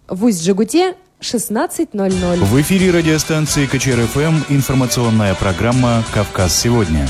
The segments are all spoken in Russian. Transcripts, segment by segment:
В Усть-Жигуте 16:00. В эфире радиостанции КЧР-ФМ информационная программа «Кавказ сегодня».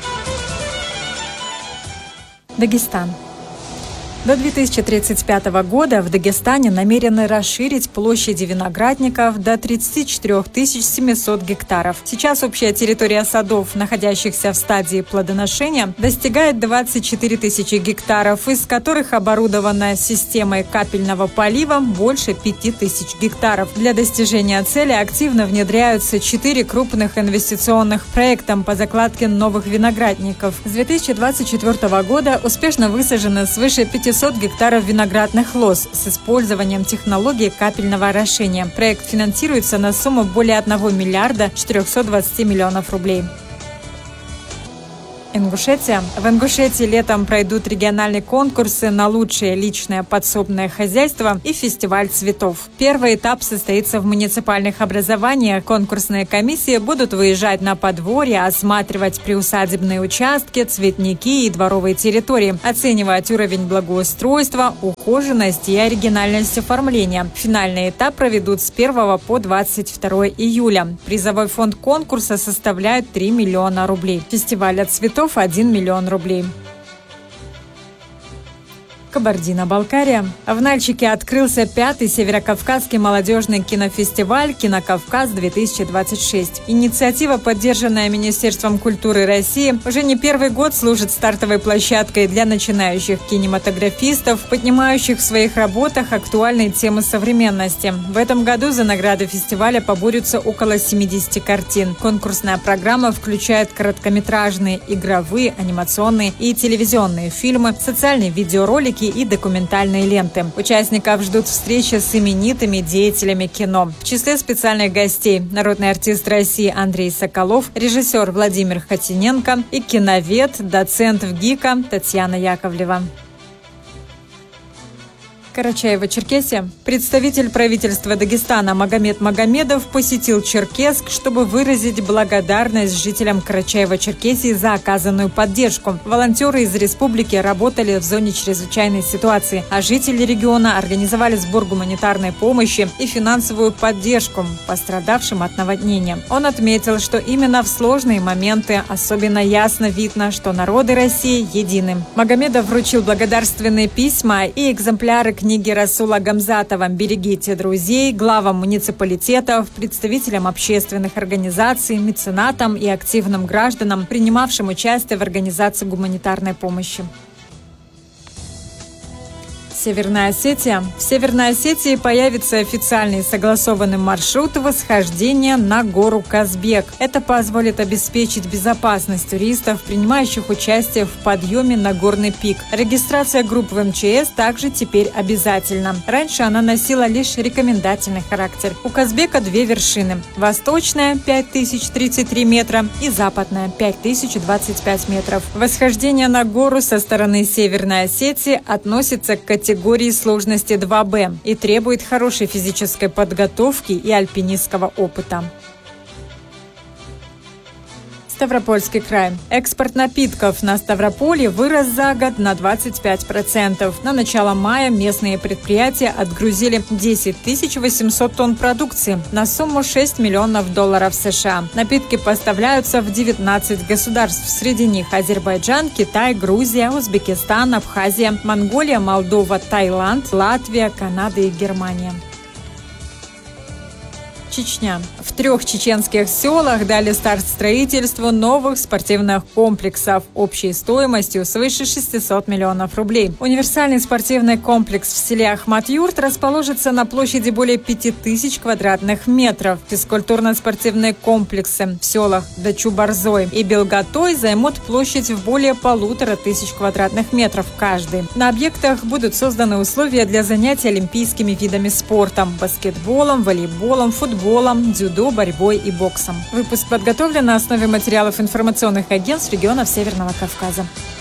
Дагестан. До 2035 года в Дагестане намерены расширить площади виноградников до 34 700 гектаров. Сейчас общая территория садов, находящихся в стадии плодоношения, достигает 24 тысячи гектаров, из которых оборудована системой капельного полива больше 5000 гектаров. Для достижения цели активно внедряются 4 крупных инвестиционных проекта по закладке новых виноградников. С 2024 года успешно высажено свыше 500 гектаров виноградных лоз с использованием технологии капельного орошения. Проект финансируется на сумму более 1 миллиарда 420 миллионов рублей. Ингушетия. В Ингушетии летом пройдут региональные конкурсы на лучшее личное подсобное хозяйство и фестиваль цветов. Первый этап состоится в муниципальных образованиях. Конкурсные комиссии будут выезжать на подворье, осматривать приусадебные участки, цветники и дворовые территории, оценивать уровень благоустройства, ухоженность и оригинальность оформления. Финальный этап проведут с 1 по 22 июля. Призовой фонд конкурса составляет 3 миллиона рублей. Фестиваль от цветов 1 миллион рублей. Кабардино-Балкария. В Нальчике открылся 5-й Северокавказский молодежный кинофестиваль «Кинокавказ-2026». Инициатива, поддержанная Министерством культуры России, уже не первый год служит стартовой площадкой для начинающих кинематографистов, поднимающих в своих работах актуальные темы современности. В этом году за награды фестиваля поборются около 70 картин. Конкурсная программа включает короткометражные, игровые, анимационные и телевизионные фильмы, социальные видеоролики и документальные ленты. Участников ждут встречи с именитыми деятелями кино. В числе специальных гостей народный артист России Андрей Соколов, режиссер Владимир Хотиненко и киновед, доцент ВГИКа Татьяна Яковлева. Карачаево-Черкесия. Представитель правительства Дагестана Магомед Магомедов посетил Черкесск, чтобы выразить благодарность жителям Карачаево-Черкесии за оказанную поддержку. Волонтеры из республики работали в зоне чрезвычайной ситуации, а жители региона организовали сбор гуманитарной помощи и финансовую поддержку пострадавшим от наводнения. Он отметил, что именно в сложные моменты особенно ясно видно, что народы России едины. Магомедов вручил благодарственные письма и экземпляры книги Расула Гамзатова «Берегите друзей» главам муниципалитетов, представителям общественных организаций, меценатам и активным гражданам, принимавшим участие в организации гуманитарной помощи. Северная Осетия. В Северной Осетии появится официальный согласованный маршрут восхождения на гору Казбек. Это позволит обеспечить безопасность туристов, принимающих участие в подъеме на горный пик. Регистрация групп в МЧС также теперь обязательна. Раньше она носила лишь рекомендательный характер. У Казбека 2 вершины. Восточная – 5033 метра и западная – 5025 метров. Восхождение на гору со стороны Северной Осетии относится к категории сложности 2Б и требует хорошей физической подготовки и альпинистского опыта. Ставропольский край. Экспорт напитков на Ставрополе вырос за год на 25%. На начало мая местные предприятия отгрузили 10 800 тонн продукции на сумму $6 миллионов США. Напитки поставляются в 19 государств. Среди них Азербайджан, Китай, Грузия, Узбекистан, Абхазия, Монголия, Молдова, Таиланд, Латвия, Канада и Германия. Чечня. В 3 чеченских селах дали старт строительству новых спортивных комплексов общей стоимостью свыше 600 миллионов рублей. Универсальный спортивный комплекс в селе Ахмат-Юрт расположится на площади более 5000 квадратных метров. Физкультурно-спортивные комплексы в селах Дачу-Борзой и Белготой займут площадь в более 1500 квадратных метров каждый. На объектах будут созданы условия для занятий олимпийскими видами спорта – баскетболом, волейболом, футболом, дзюдо, борьбой и боксом. Выпуск подготовлен на основе материалов информационных агентств регионов Северного Кавказа.